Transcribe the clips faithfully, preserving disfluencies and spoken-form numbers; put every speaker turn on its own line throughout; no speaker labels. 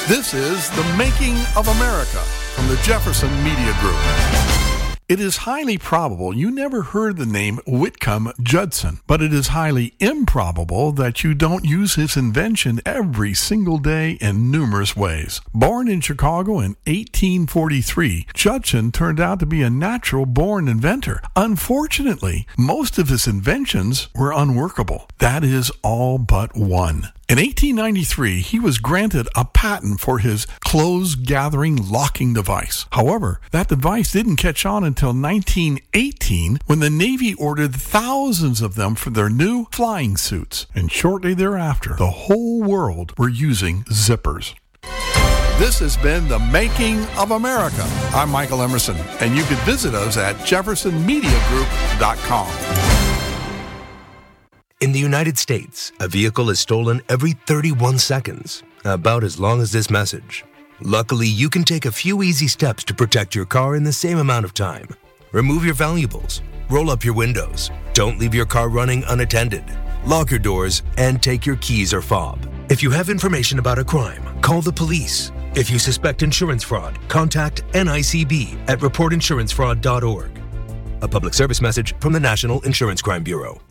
This is The Making of America from the Jefferson Media Group. It is highly probable you never heard the name Whitcomb Judson, but it is highly improbable that you don't use his invention every single day in numerous ways. Born in Chicago in eighteen forty-three, Judson turned out to be a natural-born inventor. Unfortunately, most of his inventions were unworkable. That is all but one. In eighteen ninety-three, he was granted a patent for his clothes-gathering locking device. However, that device didn't catch on until nineteen eighteen, when the Navy ordered thousands of them for their new flying suits. And shortly thereafter, the whole world were using zippers. This has been The Making of America. I'm Michael Emerson, and you can visit us at jefferson media group dot com.
In the United States, a vehicle is stolen every thirty-one seconds, about as long as this message. Luckily, you can take a few easy steps to protect your car in the same amount of time. Remove your valuables, roll up your windows, don't leave your car running unattended, lock your doors, and take your keys or fob. If you have information about a crime, call the police. If you suspect insurance fraud, contact N I C B at report insurance fraud dot org. A public service message from the National Insurance Crime Bureau.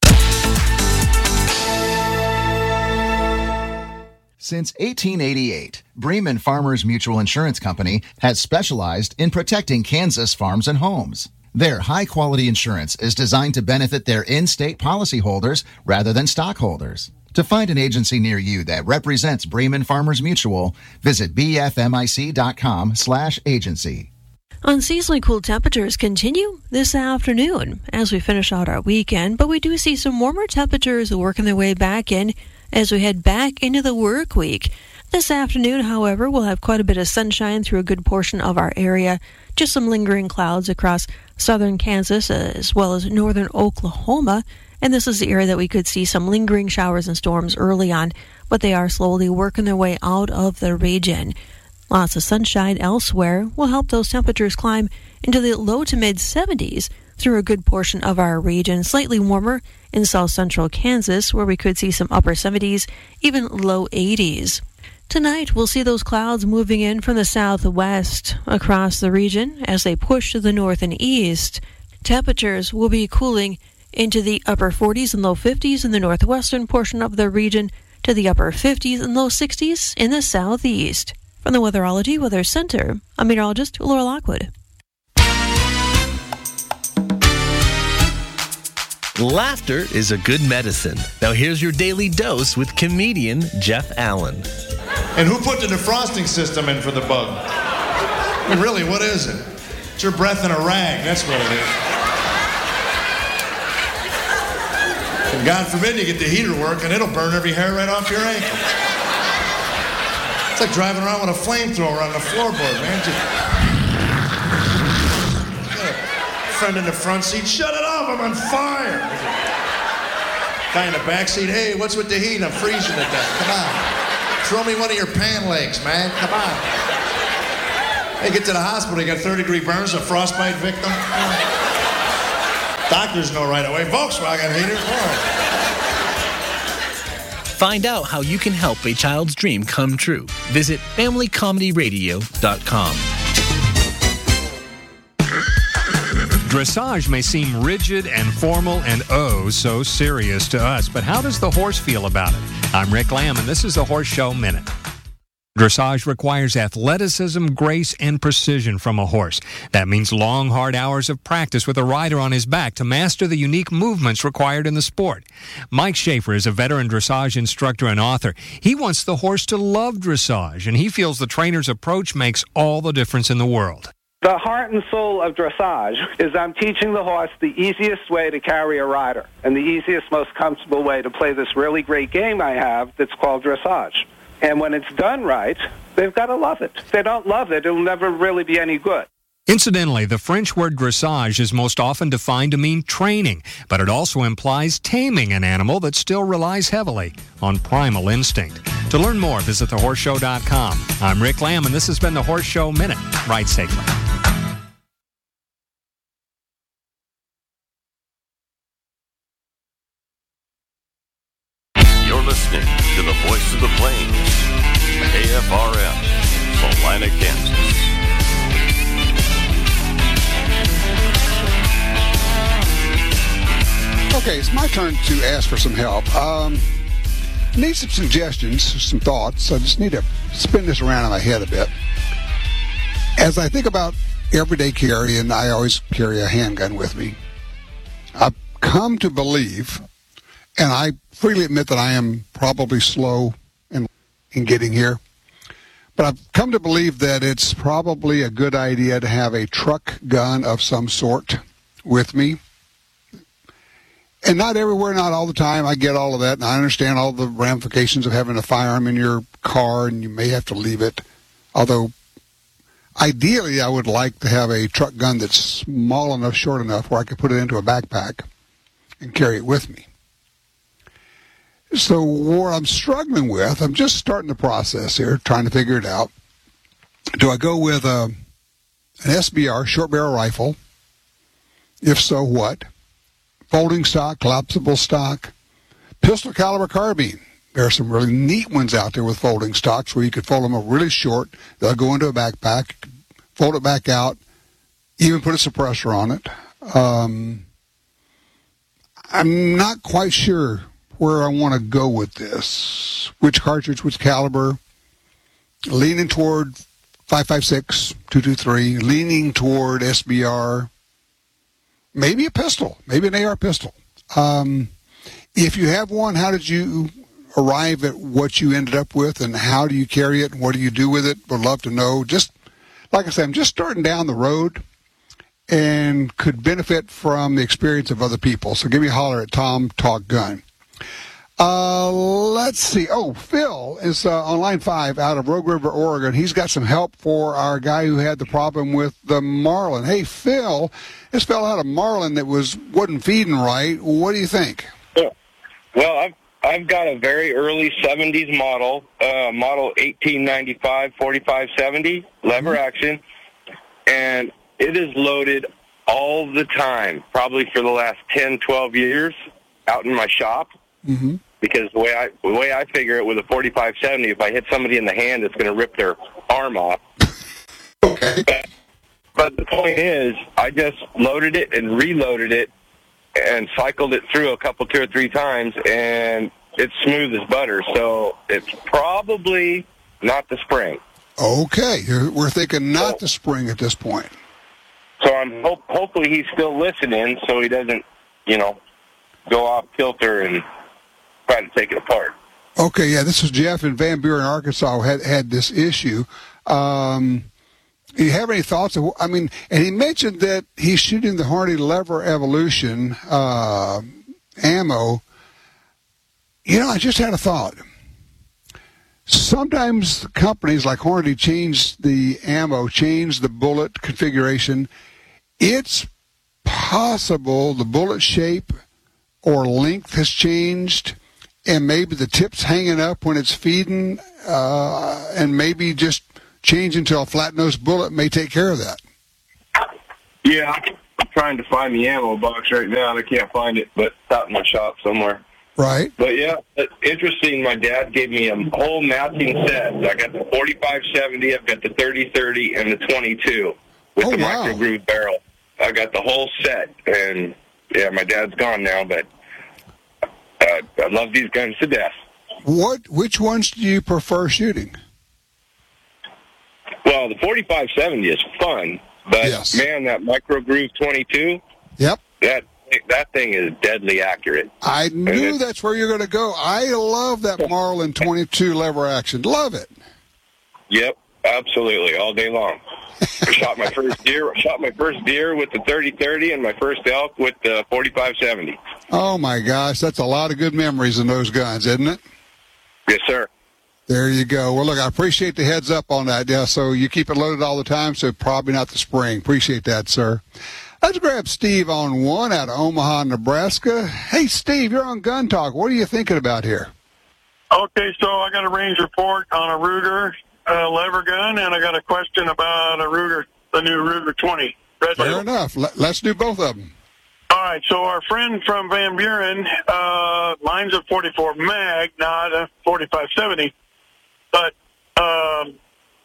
Since eighteen eighty-eight, Bremen Farmers Mutual Insurance Company has specialized in protecting Kansas farms and homes. Their high-quality insurance is designed to benefit their in-state policyholders rather than stockholders. To find an agency near you that represents Bremen Farmers Mutual, visit b f m i c dot com slash agency.
Unseasonably cool temperatures continue this afternoon as we finish out our weekend, but we do see some warmer temperatures working their way back in as we head back into the work week. This afternoon, however, we'll have quite a bit of sunshine through a good portion of our area. Just some lingering clouds across southern Kansas as well as northern Oklahoma. And this is the area that we could see some lingering showers and storms early on, but they are slowly working their way out of the region. Lots of sunshine elsewhere will help those temperatures climb into the low to mid seventies through a good portion of our region. Slightly warmer in south central Kansas, where we could see some upper seventies, even low eighties. Tonight, we'll see those clouds moving in from the southwest across the region as they push to the north and east. Temperatures will be cooling into the upper forties and low fifties in the northwestern portion of the region to the upper fifties and low sixties in the southeast. From the Weatherology Weather Center, I'm meteorologist Laura Lockwood.
Laughter is a good medicine. Now here's your daily dose with comedian Jeff Allen.
And who put the defrosting system in for the bug? I mean, really, what is it? It's your breath in a rag, that's what it is. And God forbid you get the heater working, it'll burn every hair right off your ankle. It's like driving around with a flamethrower on the floorboard, man. Just... friend in the front seat, shut it off, I'm on fire. Guy in the back seat, hey, what's with the heat? I'm freezing to death. Come on. Throw me one of your pan legs, man. Come on. Hey, get to the hospital, you got third degree burns, a frostbite victim. Doctors know right away. Volkswagen heater. Oh.
Find out how you can help a child's dream come true. Visit family comedy radio dot com.
Dressage may seem rigid and formal and oh so serious to us, but how does the horse feel about it? I'm Rick Lamb, and this is the Horse Show Minute. Dressage requires athleticism, grace, and precision from a horse. That means long, hard hours of practice with a rider on his back to master the unique movements required in the sport. Mike Schaefer is a veteran dressage instructor and author. He wants the horse to love dressage, and he feels the trainer's approach makes all the difference in the world.
The heart and soul of dressage is I'm teaching the horse the easiest way to carry a rider and the easiest, most comfortable way to play this really great game I have that's called dressage. And when it's done right, they've got to love it. If they don't love it, it'll never really be any good.
Incidentally, the French word dressage is most often defined to mean training, but it also implies taming an animal that still relies heavily on primal instinct. To learn more, visit the horse show dot com. I'm Rick Lamb, and this has been the Horse Show Minute. Ride safely.
You're listening to the Voice of the Plains, A F R M. Okay, it's my turn to ask for some help. Um, need some suggestions, some thoughts. I just need to spin this around in my head a bit. As I think about everyday carry, and I always carry a handgun with me, I've come to believe, and I freely admit that I am probably slow in, in getting here, but I've come to believe that it's probably a good idea to have a truck gun of some sort with me. And not everywhere, not all the time. I get all of that, and I understand all the ramifications of having a firearm in your car, and you may have to leave it. Although, ideally, I would like to have a truck gun that's small enough, short enough, where I could put it into a backpack and carry it with me. So what I'm struggling with, I'm just starting the process here, trying to figure it out. Do I go with a, an S B R, short barrel rifle? If so, what? Folding stock, collapsible stock, pistol caliber carbine. There are some really neat ones out there with folding stocks where you could fold them up really short. They'll go into a backpack, fold it back out, even put a suppressor on it. Um, I'm not quite sure where I want to go with this. Which cartridge, which caliber. Leaning toward five five six, two twenty-three, leaning toward S B R. Maybe a pistol, maybe an A R pistol. Um, if you have one, how did you arrive at what you ended up with, and how do you carry it, and what do you do with it? Would love to know. Just, like I said, I'm just starting down the road and could benefit from the experience of other people. So give me a holler at Tom Talk Gun. Uh, let's see. Oh, Phil is uh, on line five out of Rogue River, Oregon. He's got some help for our guy who had the problem with the marlin. Hey, Phil, this fella had a marlin that was wasn't feeding right. What do you think?
Well, I've I've got a very early seventies model, uh, model eighteen ninety-five forty-five seventy lever mm-hmm. action, and it is loaded all the time, probably for the last ten, twelve years, out in my shop. Mm-hmm. Because the way I the way I figure it with a forty-five seventy, if I hit somebody in the hand, it's going to rip their arm off.
Okay.
But, but the point is, I just loaded it and reloaded it and cycled it through a couple, two or three times, and it's smooth as butter. So it's probably not the spring.
Okay, we're thinking not so, the spring at this point.
So I'm hope, hopefully he's still listening, so he doesn't, you know, go off kilter and try to take it apart.
Okay, yeah, this is Jeff in Van Buren, Arkansas, who had, had this issue. Um, do you have any thoughts? Of, I mean, and he mentioned that he's shooting the Hornady Lever Evolution uh, ammo. You know, I just had a thought. Sometimes companies like Hornady change the ammo, change the bullet configuration. It's possible the bullet shape or length has changed, and maybe the tip's hanging up when it's feeding, uh, and maybe just changing to a flat-nosed bullet may take care of that.
Yeah, I'm trying to find the ammo box right now, and I can't find it, but it's out in my shop somewhere.
Right.
But, yeah, it's interesting. My dad gave me a whole matching set. I got the forty-five seventy, I've got the thirty thirty, and the twenty-two with
oh,
the
wow.
micro groove barrel. I got the whole set, and, yeah, my dad's gone now, but uh, I love these guns to death.
What? Which ones do you prefer shooting?
Well, the forty-five seventy is fun, but,
yes.
man, that micro groove twenty-two,
yep,
that that thing is deadly accurate.
I knew that's where you're going to go. I love that Marlin twenty-two lever action. Love it.
Yep, absolutely, all day long. I shot my first deer. Shot my first deer with the thirty thirty, and my first elk with the forty-five seventy.
Oh my gosh, that's a lot of good memories in those guns, isn't it?
Yes, sir.
There you go. Well, look, I appreciate the heads up on that. Yeah, so you keep it loaded all the time, so probably not the spring. Appreciate that, sir. Let's grab Steve on one out of Omaha, Nebraska. Hey, Steve, you're on Gun Talk. What are you thinking about here?
Okay, so I got a range report on a Ruger uh, lever gun, and I got a question about a Ruger, the new Ruger twenty. Red
Fair
label.
enough. Let's do both of them.
All right, so our friend from Van Buren, uh, mine's a forty-four mag, not a forty-five seventy, but um,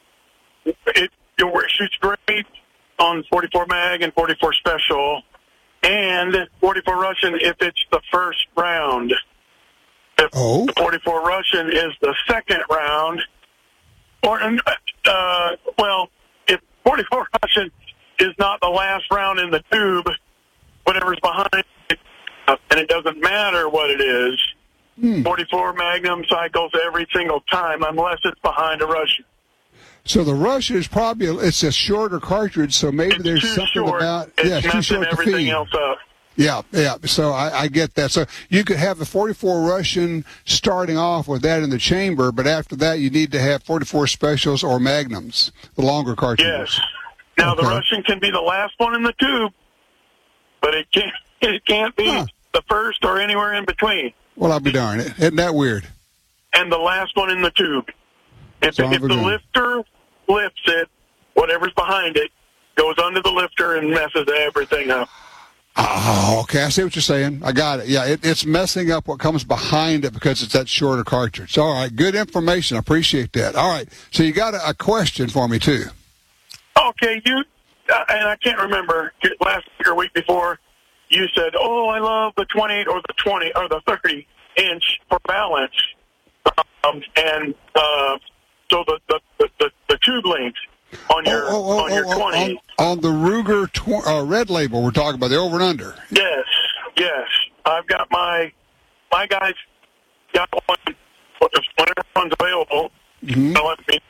it, it shoots great on forty-four mag and forty-four special. and forty-four Russian if it's the first round. If
oh.
the forty-four Russian is the second round, or uh, well, if forty-four Russian is not the last round in the tube, whatever's behind it, uh, and it doesn't matter what it is,
hmm.
forty-four Magnum cycles every single time unless it's behind a Russian.
So the Russian is probably, it's a shorter cartridge, so maybe
it's
there's
too
something
short.
about...
It's
yeah, it's too short
everything
to feed.
else up.
Yeah, yeah. So I, I get that. So you could have the forty-four Russian starting off with that in the chamber, but after that you need to have forty-four Specials or Magnums, the longer cartridges.
Yes. Now
okay.
the Russian can be the last one in the tube, but it can't. It can't be
huh.
the first or anywhere in between.
Well, I'll be darned. Isn't that weird?
And the last one in the tube. If,
Son
if
of a
the
gun.
lifter lifts it, whatever's behind it goes under the lifter and messes everything up.
Oh, okay. I see what you're saying. I got it. Yeah, it, it's messing up what comes behind it because it's that shorter cartridge. All right, good information. I appreciate that. All right, so you got a, a question for me, too.
Okay, you, uh, and I can't remember, last week or week before, you said, oh, I love the twenty-eight or the twenty or the thirty inch for balance. Um, and uh, so the, the, the, the, the tube length on your,
oh, oh, oh,
on your
oh,
twenty.
On, on the Ruger tw- uh, red label, we're talking about the over and under.
Yes, yes. I've got my, my guys got one, whenever one's available.
Mm-hmm.
Let me,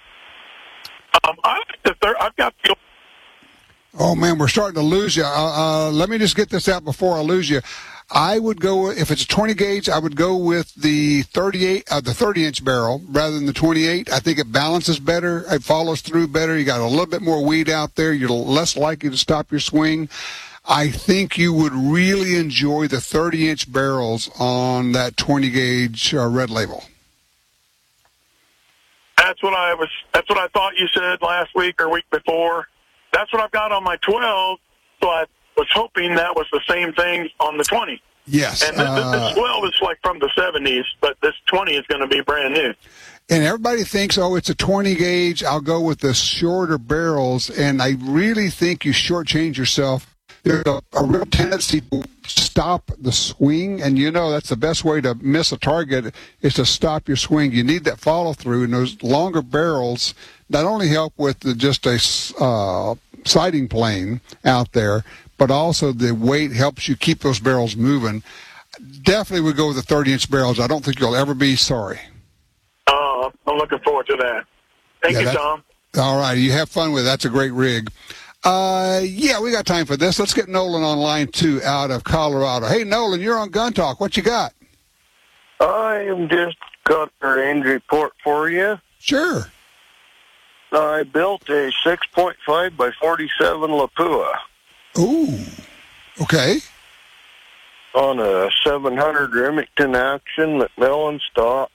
um, I, the third, I've got the
Oh, man, we're starting to lose you. Uh, uh, let me just get this out before I lose you. I would go, if it's a twenty gauge, I would go with the thirty-eight, uh, the thirty inch barrel rather than the twenty-eight. I think it balances better. It follows through better. You got a little bit more weed out there. You're less likely to stop your swing. I think you would really enjoy the thirty inch barrels on that twenty gauge uh, red label.
That's what I was, that's what I thought you said last week or week before. That's what I've got on my twelve, so I was hoping that was the same thing on the twenty.
Yes.
And this,
uh,
this twelve is like from the seventies, but this twenty is going to be brand new.
And everybody thinks, oh, it's a twenty gauge, I'll go with the shorter barrels, and I really think you shortchange yourself. There's a, a real tendency to stop the swing, and you know that's the best way to miss a target is to stop your swing. You need that follow-through, and those longer barrels not only help with the, just a uh, sighting plane out there, but also the weight helps you keep those barrels moving. Definitely would go with the thirty inch barrels. I don't think you'll ever be sorry.
Uh, I'm looking forward to that. Thank
Yeah,
you,
that-
Tom.
All right, you have fun with it. That's a great rig. Uh, yeah, we got time for this. Let's get Nolan on line two out of Colorado. Hey, Nolan, you're on Gun Talk. What you got?
I am just got a range report for you.
Sure.
I built a six point five by forty-seven Lapua.
Ooh, okay.
On a seven hundred Remington Action McMillan stock,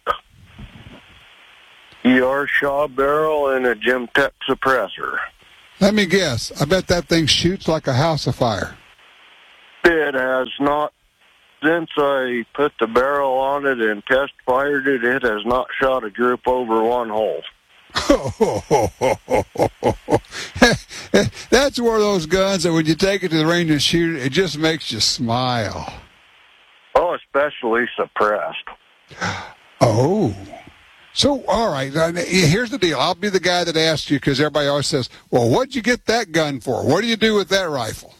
E R Shaw barrel, and a Gemtech suppressor.
Let me guess. I bet that thing shoots like a house of fire.
It has not, since I put the barrel on it and test fired it, it has not shot a group over one hole.
That's one of those guns that when you take it to the range and shoot it, it just makes you smile.
Oh, especially suppressed.
Oh. So, all right, uh, here's the deal. I'll be the guy that asks you because everybody always says, well, what'd you get that gun for? What do you do with that rifle?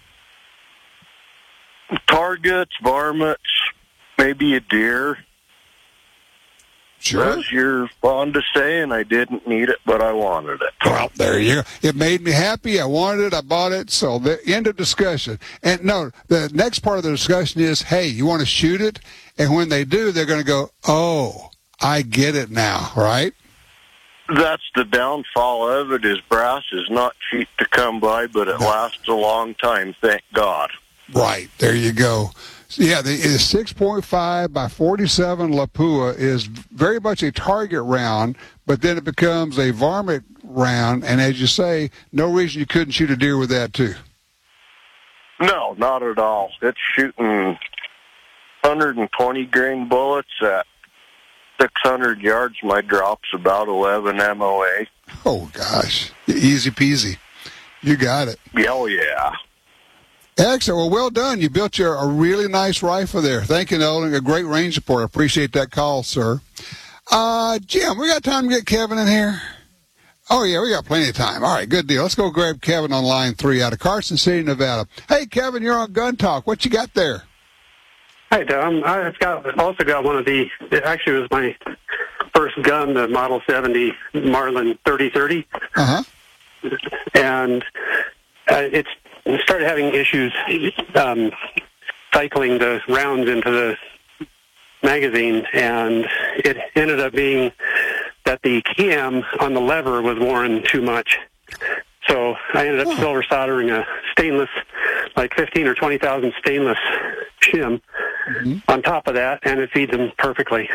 Targets, varmints, maybe a deer.
Sure.
As you're fond of saying, I didn't need it, but I wanted it.
Well, there you go. It made me happy. I wanted it. I bought it. So the end of discussion. And no, the next part of the discussion is, hey, you want to shoot it? And when they do, they're going to go, oh, I get it now, right?
That's the downfall of it, is brass is not cheap to come by, but it lasts a long time, thank God.
Right. There you go. So, yeah, the, the six point five by forty-seven Lapua is very much a target round, but then it becomes a varmint round, and as you say, no reason you couldn't shoot a deer with that, too.
No, not at all. It's shooting one hundred twenty grain bullets at six hundred yards. My drop's about eleven M O A.
Oh, gosh. Easy peasy. You got it.
Oh, yeah.
Excellent. Well, well done. You built your a really nice rifle there. Thank you, Nolan. A great range report. I appreciate that call, sir. Uh, Jim, we got time to get Kevin in here? Oh, yeah, we got plenty of time. All right, good deal. Let's go grab Kevin on line three out of Carson City, Nevada. Hey, Kevin, you're on Gun Talk. What you got there?
Hi, Tom. I've got, also got one of the, it actually was my first gun, the Model seventy Marlin thirty thirty.
Uh-huh.
And uh, it's it started having issues um, cycling the rounds into the magazine, and it ended up being that the cam on the lever was worn too much. So I ended up oh. silver soldering a stainless, like fifteen or twenty thousand stainless shim mm-hmm. on top of that, and it feeds them perfectly.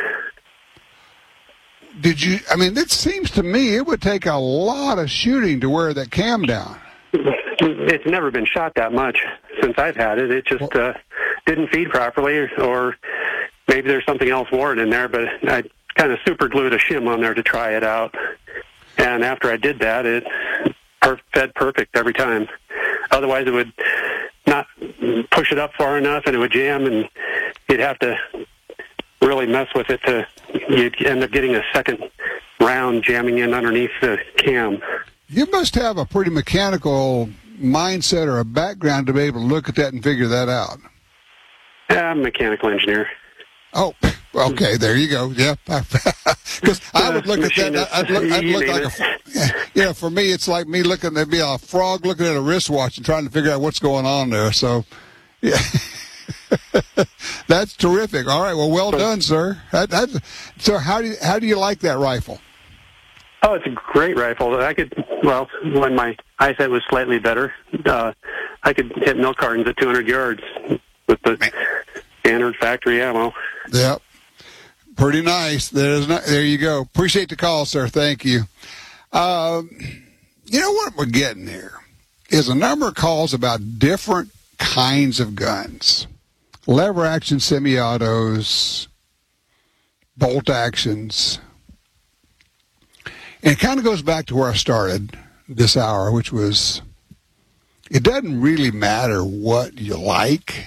Did you, I mean, it seems to me it would take a lot of shooting to wear that cam down.
It's never been shot that much since I've had it. It just uh, didn't feed properly, or maybe there's something else worn in there, but I kind of super glued a shim on there to try it out. And after I did that, it per- fed perfect every time. Otherwise, it would not push it up far enough, and it would jam, and you'd have to really mess with it to, you'd end up getting a second round jamming in underneath the cam.
You must have a pretty mechanical mindset or a background to be able to look at that and figure that out.
Yeah, I'm a mechanical engineer.
Oh, okay, there you go. Yeah, because I would look at that. I'd look, I'd look like a, yeah, yeah. For me, it's like me looking. There'd be a frog looking at a wristwatch and trying to figure out what's going on there. So, yeah, that's terrific. All right, well, well done, sir. That, that's, so, how do you, how do you like that rifle?
Oh, it's a great rifle. I could, well, when my eyesight was slightly better, uh, I could hit milk cartons at two hundred yards with the standard factory ammo.
Yep. Pretty nice. There's not, there you go. Appreciate the call, sir. Thank you. Um, you know what we're getting here is a number of calls about different kinds of guns. Lever action semi-autos, bolt actions. And it kind of goes back to where I started this hour, which was it doesn't really matter what you like.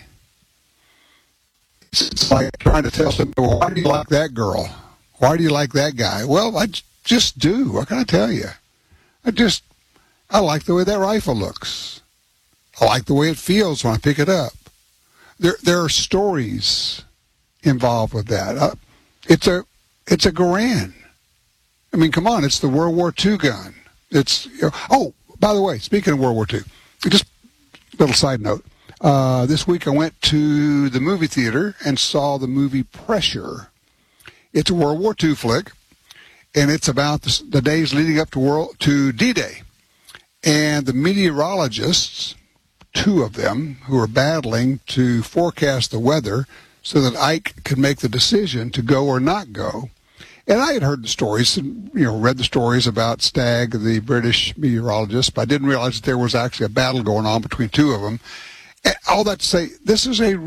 It's like trying to tell somebody, well, why do you like that girl? Why do you like that guy? Well, I just do. What can I tell you? I just, I like the way that rifle looks. I like the way it feels when I pick it up. There there are stories involved with that. Uh, it's a it's a Garand. I mean, come on, it's the World War Two gun. It's, you know, oh, by the way, speaking of World War Two, just a little side note. Uh, this week I went to the movie theater and saw the movie Pressure. It's a World War Two flick, and it's about the, the days leading up to World to D-Day. And the meteorologists, two of them, who are battling to forecast the weather so that Ike could make the decision to go or not go. And I had heard the stories, you know, read the stories about Stagg, the British meteorologist, but I didn't realize that there was actually a battle going on between two of them. And all that to say, this is a